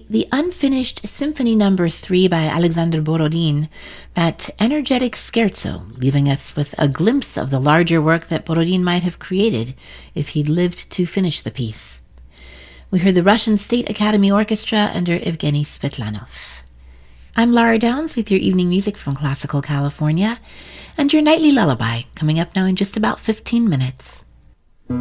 The unfinished Symphony Number 3 by Alexander Borodin, that energetic scherzo, leaving us with a glimpse of the larger work that Borodin might have created if he'd lived to finish the piece. We heard the Russian State Academy Orchestra under Evgeny Svetlanov. I'm Laura Downs with your evening music from Classical California, and your nightly lullaby coming up now in just about 15 minutes.